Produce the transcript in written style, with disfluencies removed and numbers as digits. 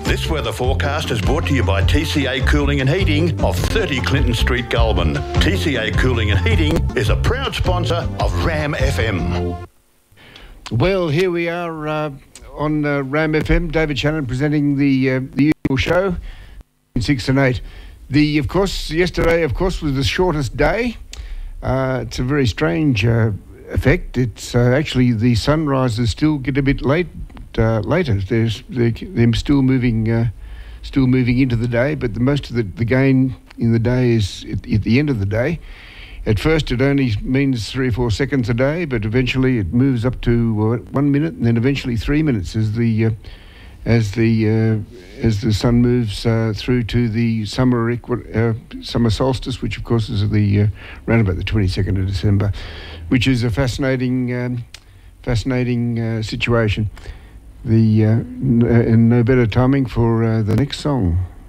This weather forecast is brought to you by TCA Cooling and Heating of 30 Clinton Street, Goulburn. TCA Cooling and Heating is a proud sponsor of Ram FM. Well, here we are on Ram FM. David Shannon presenting the usual show, 6 and 8. Yesterday, was the shortest day. It's a very strange effect. It's actually the sunrises still get a bit later. They're still moving into the day, but most of the gain in the day is at the end of the day. At first, it only means 3 or 4 seconds a day, but eventually it moves up to 1 minute, and then eventually 3 minutes as the sun moves through to the summer solstice, which of course is around about the 22nd of December, which is a fascinating situation. And no better timing for the next song.